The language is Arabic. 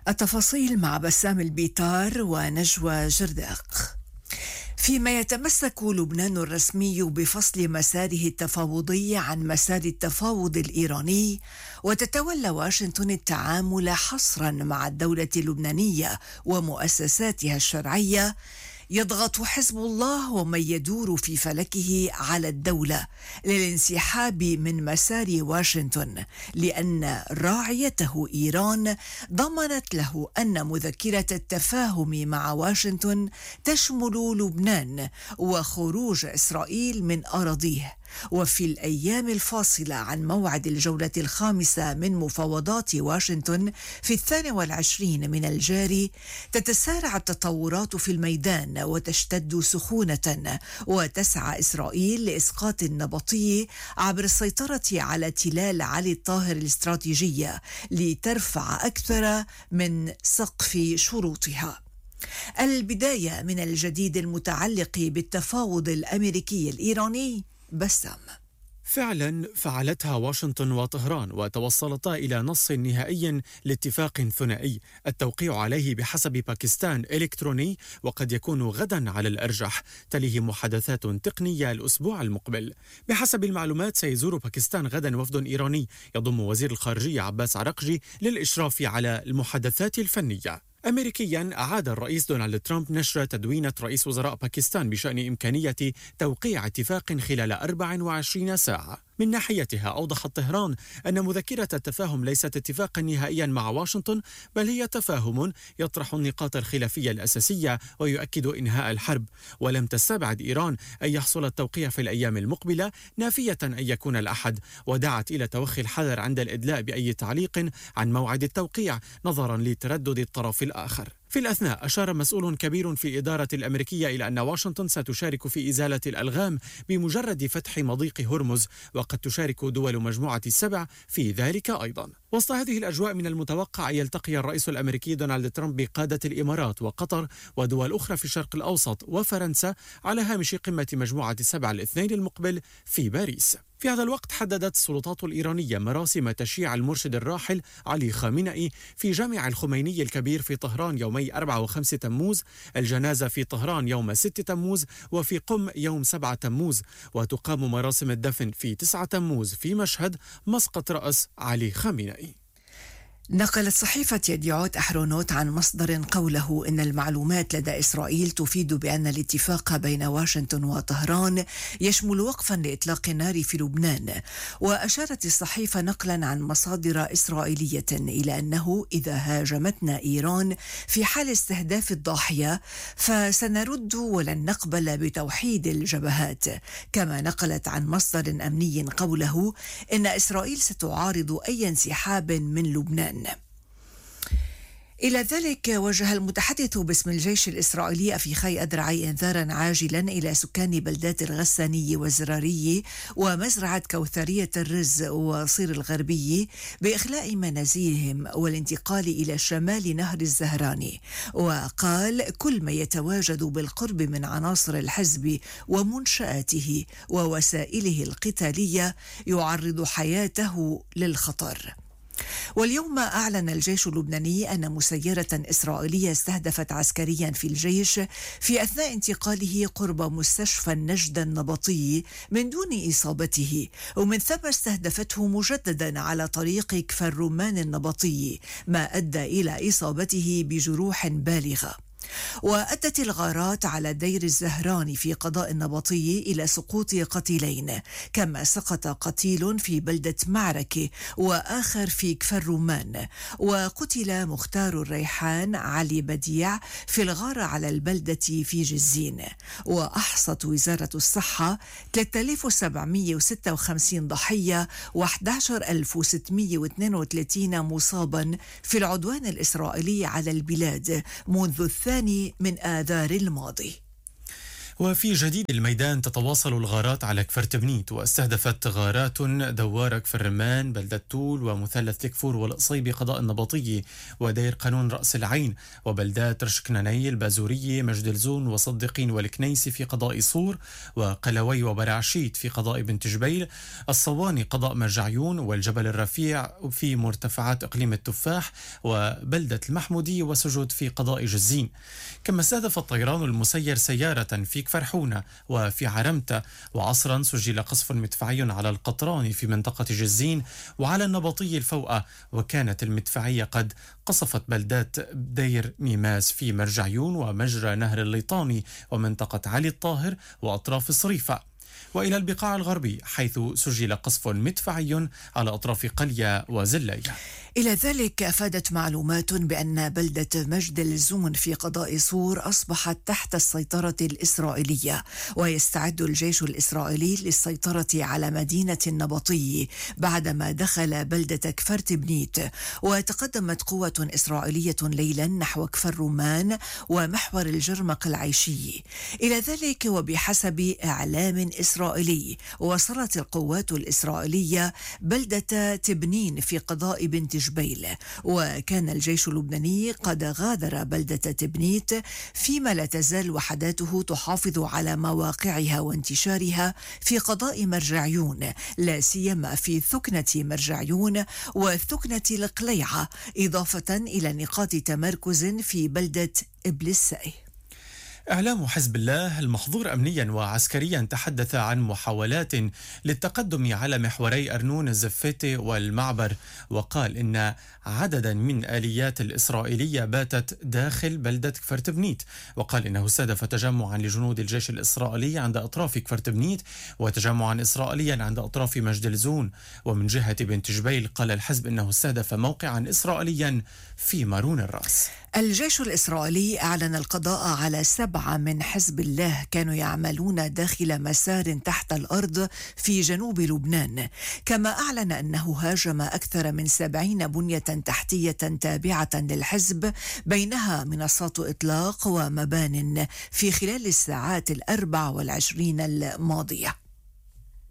التفاصيل مع بسام البيطار ونجوى جرداق. فيما يتمسك لبنان الرسمي بفصل مساره التفاوضي عن مسار التفاوض الإيراني، وتتولى واشنطن التعامل حصرا مع الدولة اللبنانية ومؤسساتها الشرعية، يضغط حزب الله ومن يدور في فلكه على الدولة للانسحاب من مسار واشنطن، لأن راعيته إيران ضمنت له أن مذكرة التفاهم مع واشنطن تشمل لبنان وخروج إسرائيل من أراضيه. وفي الأيام الفاصلة عن موعد الجولة الخامسة من مفاوضات واشنطن في 22 من الجاري، تتسارع التطورات في الميدان وتشتد سخونة، وتسعى إسرائيل لإسقاط النبطي عبر السيطرة على تلال علي الطاهر الاستراتيجية لترفع أكثر من سقف شروطها. البداية من الجديد المتعلق بالتفاوض الأمريكي الإيراني. بسام. فعلا فعلتها واشنطن وطهران، وتوصلتا إلى نص نهائي لاتفاق ثنائي التوقيع عليه بحسب باكستان إلكتروني، وقد يكون غدا على الأرجح. تليه محادثات تقنية الأسبوع المقبل. بحسب المعلومات سيزور باكستان غدا وفد إيراني يضم وزير الخارجية عباس عراقجي للإشراف على المحادثات الفنية. أمريكيا أعاد الرئيس دونالد ترامب نشر تدوينة رئيس وزراء باكستان بشأن إمكانية توقيع اتفاق خلال 24 ساعة. من ناحيتها أوضحت طهران أن مذكرة التفاهم ليست اتفاقا نهائيا مع واشنطن، بل هي تفاهم يطرح النقاط الخلافية الأساسية ويؤكد إنهاء الحرب. ولم تستبعد إيران أن يحصل التوقيع في الأيام المقبلة، نافية أن يكون الأحد، ودعت إلى توخي الحذر عند الإدلاء بأي تعليق عن موعد التوقيع نظرا لتردد الطرف الآخر. في الأثناء أشار مسؤول كبير في الإدارة الأمريكية إلى أن واشنطن ستشارك في إزالة الألغام بمجرد فتح مضيق هرمز، وقد تشارك دول مجموعة السبع في ذلك أيضا. وسط هذه الأجواء من المتوقع أن يلتقي الرئيس الأمريكي دونالد ترامب بقادة الإمارات وقطر ودول أخرى في الشرق الأوسط وفرنسا على هامش قمة مجموعة السبع الاثنين المقبل في باريس. في هذا الوقت حددت السلطات الإيرانية مراسم تشييع المرشد الراحل علي خامنئي في جامع الخميني الكبير في طهران يومي 4 و5 تموز، الجنازة في طهران يوم 6 تموز، وفي قم يوم 7 تموز، وتقام مراسم الدفن في 9 تموز في مشهد مسقط رأس علي خامنئي. نقلت صحيفة يديعوت أحرونوت عن مصدر قوله إن المعلومات لدى إسرائيل تفيد بأن الاتفاق بين واشنطن وطهران يشمل وقفا لإطلاق النار في لبنان. وأشارت الصحيفة نقلا عن مصادر إسرائيلية إلى أنه إذا هاجمتنا إيران في حال استهداف الضاحية فسنرد ولن نقبل بتوحيد الجبهات. كما نقلت عن مصدر أمني قوله إن إسرائيل ستعارض أي انسحاب من لبنان. إلى ذلك وجه المتحدث باسم الجيش الإسرائيلي أفيخاي أدرعي إنذارا عاجلا إلى سكان بلدات الغساني والزراري ومزرعة كوثرية الرز وصير الغربي بإخلاء منازلهم والانتقال إلى شمال نهر الزهراني. وقال كل ما يتواجد بالقرب من عناصر الحزب ومنشآته ووسائله القتالية يعرض حياته للخطر. واليوم أعلن الجيش اللبناني أن مسيرة إسرائيلية استهدفت عسكريا في الجيش في أثناء انتقاله قرب مستشفى النجدة النبطي من دون إصابته، ومن ثم استهدفته مجددا على طريق كفر الرمان النبطي، ما أدى إلى إصابته بجروح بالغة. وأدت الغارات على دير الزهراني في قضاء النبطي إلى سقوط قتيلين، كما سقط قتيل في بلدة معركة وآخر في كفر الرمان، وقتل مختار الريحان علي بديع في الغارة على البلدة في جزين. وأحصت وزارة الصحة 3756 ضحية و11632 مصابا في العدوان الإسرائيلي على البلاد منذ الثاني من آذار الماضي. وفي جديد الميدان تتواصل الغارات على كفر تبنيت، واستهدفت غارات دوار كفر الرمان، بلدة طول، ومثلث الكفور والقصيبي قضاء النبطية، ودير قانون رأس العين، وبلدات رشكناني، البازورية، مجد الزون وصدقين والكنيسي في قضاء صور، وقلوي وبرعشيت في قضاء بنت جبيل، الصواني قضاء مرجعيون، والجبل الرفيع في مرتفعات إقليم التفاح، وبلدة المحمودية وسجود في قضاء جزين. كما استهدف الطيران المسير سيارة في كفر حونة وفي عرمتة، وعصرا سجل قصف مدفعي على القطراني في منطقة جزين وعلى النبطي الفوقة، وكانت المدفعية قد قصفت بلدات دير ميماس في مرجعيون ومجرى نهر الليطاني ومنطقة علي الطاهر وأطراف صريفة. وإلى البقاع الغربي حيث سجل قصف مدفعي على أطراف قليا وزلية. إلى ذلك أفادت معلومات بأن بلدة مجد الزون في قضاء صور أصبحت تحت السيطرة الإسرائيلية، ويستعد الجيش الإسرائيلي للسيطرة على مدينة النبطي بعدما دخل بلدة كفر تبنيت. وتقدمت قوة إسرائيلية ليلا نحو كفر رومان ومحور الجرمق العيشي. إلى ذلك وبحسب إعلام إسرائيلي، وصلت القوات الإسرائيلية بلدة تبنين في قضاء بنت جبيل، وكان الجيش اللبناني قد غادر بلدة تبنيت، فيما لا تزال وحداته تحافظ على مواقعها وانتشارها في قضاء مرجعيون، لا سيما في ثكنة مرجعيون وثكنة القليعة، إضافة إلى نقاط تمركز في بلدة إبليساي. إعلام حزب الله المحظور أمنيا وعسكريا تحدث عن محاولات للتقدم على محوري أرنون الزفتة والمعبر، وقال إن عددا من آليات الإسرائيلية باتت داخل بلدة كفر تبنيت، وقال إنه استهدف تجمعا لجنود الجيش الإسرائيلي عند أطراف كفر تبنيت وتجمعا إسرائيليا عند أطراف مجد الزون. ومن جهة بنت جبيل قال الحزب إنه استهدف موقعا إسرائيليا في مارون الرأس. الجيش الإسرائيلي أعلن القضاء على 7 من حزب الله كانوا يعملون داخل مسار تحت الأرض في جنوب لبنان، كما أعلن أنه هاجم أكثر من 70 بنية تحتية تابعة للحزب، بينها منصات إطلاق ومبان، في خلال الساعات 24 الماضية.